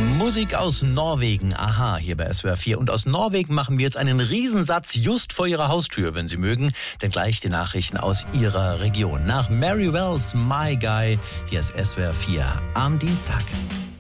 Musik aus Norwegen, aha, hier bei SWR 4. Und aus Norwegen machen wir jetzt einen Riesensatz just vor Ihrer Haustür, wenn Sie mögen. Denn gleich die Nachrichten aus Ihrer Region. Nach Mary Wells, My Guy, hier ist SWR 4 am Dienstag.